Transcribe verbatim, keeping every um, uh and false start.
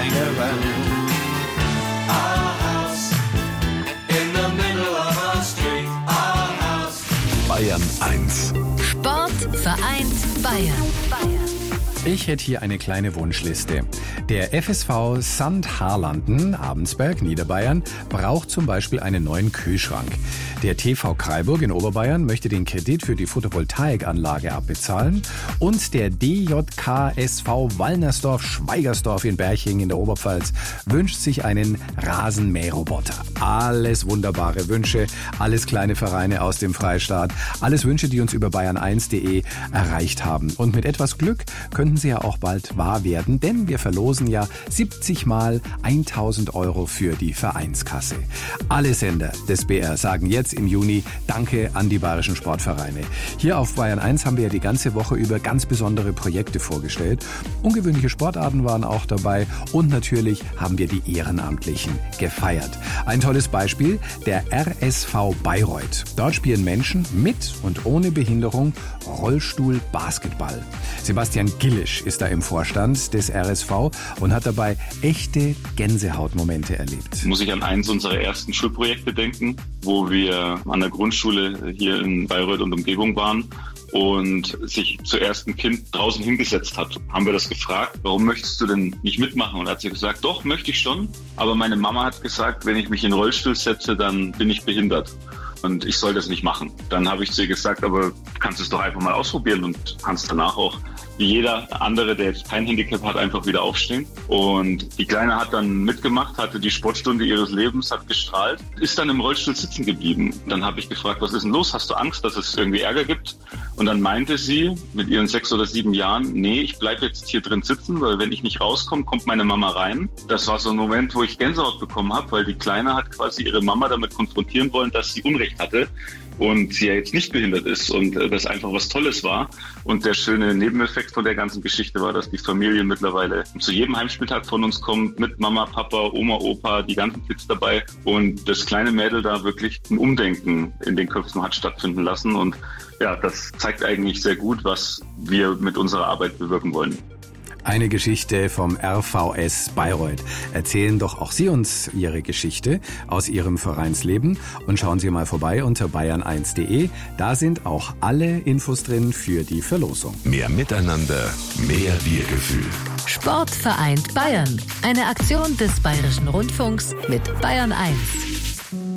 hang around. Our house in the middle of our street. Our house. Bayern eins. Sport vereint Bayern. Ich hätte hier eine kleine Wunschliste. Der F S V Sankt Harlanden, Abensberg, Niederbayern, braucht zum Beispiel einen neuen Kühlschrank. Der T V Kraiburg in Oberbayern möchte den Kredit für die Photovoltaikanlage abbezahlen. Und der D J K S V Wallnersdorf-Schweigersdorf in Berching in der Oberpfalz wünscht sich einen Rasenmäherroboter. Alles wunderbare Wünsche, alles kleine Vereine aus dem Freistaat, alles Wünsche, die uns über bayern eins punkt de erreicht haben. Und mit etwas Glück könnten sie ja auch bald wahr werden, denn wir verlosen ja siebzig mal tausend Euro für die Vereinskasse. Alle Sender des B R sagen jetzt im Juni Danke an die bayerischen Sportvereine. Hier auf Bayern eins haben wir ja die ganze Woche über ganz besondere Projekte vorgestellt. Ungewöhnliche Sportarten waren auch dabei und natürlich haben wir die Ehrenamtlichen gefeiert. Ein tolles Beispiel, der R S V Bayreuth. Dort spielen Menschen mit und ohne Behinderung Rollstuhl-Basketball. Sebastian Gillisch ist da im Vorstand des R S V und hat dabei echte Gänsehautmomente erlebt. Muss ich an eins unserer ersten Schulprojekte denken, wo wir an der Grundschule hier in Bayreuth und Umgebung waren und sich zuerst ein Kind draußen hingesetzt hat. Haben wir das gefragt, warum möchtest du denn nicht mitmachen? Und hat sie gesagt, doch, möchte ich schon. Aber meine Mama hat gesagt, wenn ich mich in den Rollstuhl setze, dann bin ich behindert. Und ich soll das nicht machen. Dann habe ich zu ihr gesagt, aber kannst es doch einfach mal ausprobieren und kannst danach auch, wie jeder andere, der jetzt kein Handicap hat, einfach wieder aufstehen. Und die Kleine hat dann mitgemacht, hatte die Sportstunde ihres Lebens, hat gestrahlt, ist dann im Rollstuhl sitzen geblieben. Dann habe ich gefragt, was ist denn los? Hast du Angst, dass es irgendwie Ärger gibt? Und dann meinte sie mit ihren sechs oder sieben Jahren, nee, ich bleibe jetzt hier drin sitzen, weil wenn ich nicht rauskomme, kommt meine Mama rein. Das war so ein Moment, wo ich Gänsehaut bekommen habe, weil die Kleine hat quasi ihre Mama damit konfrontieren wollen, dass sie Unrecht hatte und sie ja jetzt nicht behindert ist und das einfach was Tolles war. Und der schöne Nebeneffekt von der ganzen Geschichte war, dass die Familie mittlerweile zu jedem Heimspieltag von uns kommt, mit Mama, Papa, Oma, Opa, die ganzen Kids dabei und das kleine Mädel da wirklich ein Umdenken in den Köpfen hat stattfinden lassen. Und ja, das zeigt eigentlich sehr gut, was wir mit unserer Arbeit bewirken wollen. Eine Geschichte vom R V S Bayreuth. Erzählen doch auch Sie uns Ihre Geschichte aus Ihrem Vereinsleben und schauen Sie mal vorbei unter bayern eins punkt de. Da sind auch alle Infos drin für die Verlosung. Mehr Miteinander, mehr Wir-Gefühl. Sport vereint Bayern. Eine Aktion des Bayerischen Rundfunks mit Bayern eins.